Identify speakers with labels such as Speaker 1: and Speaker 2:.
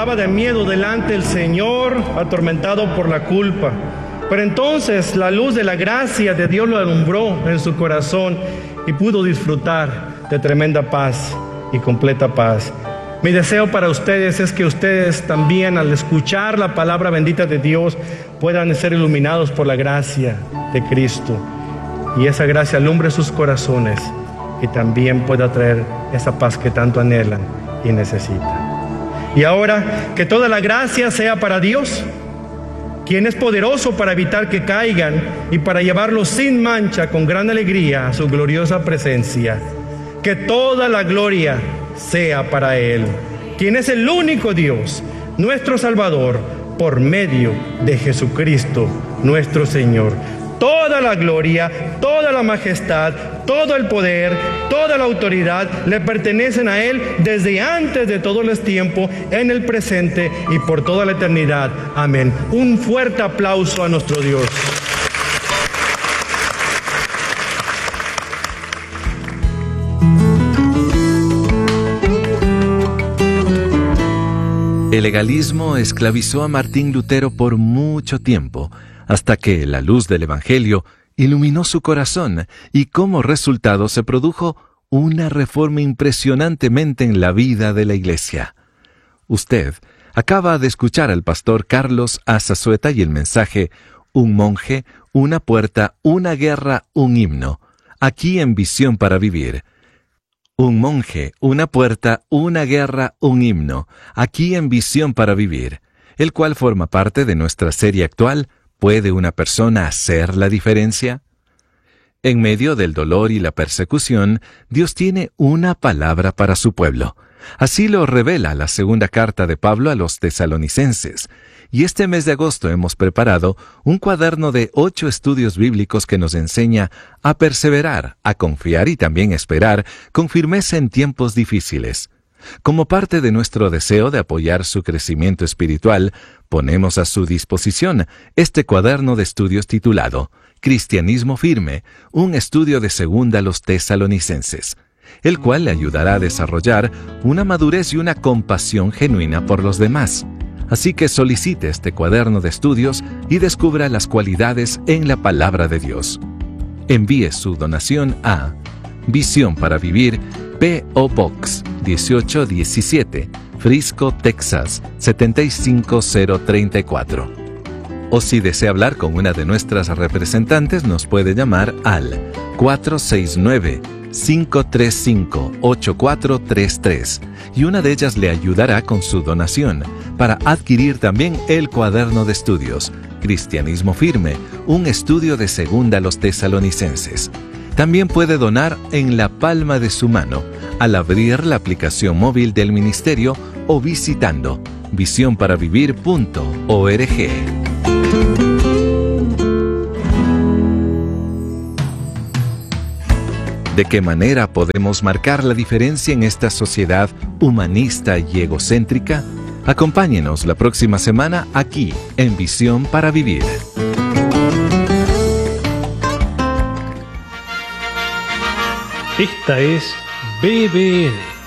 Speaker 1: temblaba de miedo delante del Señor, atormentado por la culpa. Pero entonces la luz de la gracia de Dios lo alumbró en su corazón y pudo disfrutar de tremenda paz y completa paz. Mi deseo para ustedes es que ustedes también, al escuchar la palabra bendita de Dios, puedan ser iluminados por la gracia de Cristo. Y esa gracia alumbre sus corazones y también pueda traer esa paz que tanto anhelan y necesitan. Y ahora, que toda la gracia sea para Dios, quien es poderoso para evitar que caigan y para llevarlos sin mancha con gran alegría a su gloriosa presencia. Que toda la gloria sea para Él, quien es el único Dios, nuestro Salvador, por medio de Jesucristo, nuestro Señor. Toda la gloria, toda la majestad, todo el poder, toda la autoridad le pertenecen a Él desde antes de todos los tiempos, en el presente y por toda la eternidad. Amén. Un fuerte aplauso a nuestro Dios.
Speaker 2: El legalismo esclavizó a Martín Lutero por mucho tiempo, hasta que la luz del Evangelio iluminó su corazón y como resultado se produjo una reforma impresionantemente en la vida de la Iglesia. Usted acaba de escuchar al pastor Carlos Azazueta y el mensaje Un monje, una puerta, una guerra, un himno, aquí en Visión para Vivir. Un monje, una puerta, una guerra, un himno, aquí en Visión para Vivir, el cual forma parte de nuestra serie actual ¿Puede una persona hacer la diferencia? En medio del dolor y la persecución, Dios tiene una palabra para su pueblo. Así lo revela la segunda carta de Pablo a los tesalonicenses. Y este mes de agosto hemos preparado un cuaderno de 8 estudios bíblicos que nos enseña a perseverar, a confiar y también esperar con firmeza en tiempos difíciles. Como parte de nuestro deseo de apoyar su crecimiento espiritual, ponemos a su disposición este cuaderno de estudios titulado Cristianismo Firme, un estudio de segunda a los tesalonicenses, el cual le ayudará a desarrollar una madurez y una compasión genuina por los demás. Así que solicite este cuaderno de estudios y descubra las cualidades en la palabra de Dios. Envíe su donación a Visión para Vivir, P.O. Box 1817, Frisco, Texas 75034. O si desea hablar con una de nuestras representantes, nos puede llamar al 469-535-8433 y una de ellas le ayudará con su donación para adquirir también el cuaderno de estudios Cristianismo Firme, un estudio de segunda a los tesalonicenses. También puede donar en la palma de su mano al abrir la aplicación móvil del ministerio o visitando visionparavivir.org. ¿De qué manera podemos marcar la diferencia en esta sociedad humanista y egocéntrica? Acompáñenos la próxima semana aquí en Visión para Vivir.
Speaker 3: Esta es BBN,